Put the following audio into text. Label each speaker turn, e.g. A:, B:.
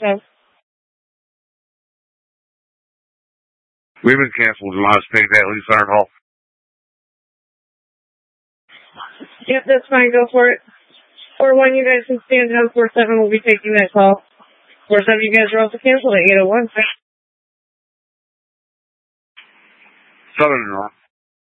A: So.
B: We've been canceled. You want us to take that lease on our call?
A: Yep, that's fine. Go for it. Or when you guys can stand down 47, we'll be taking that call. 47, you guys are also canceled at 801.
B: Southern North.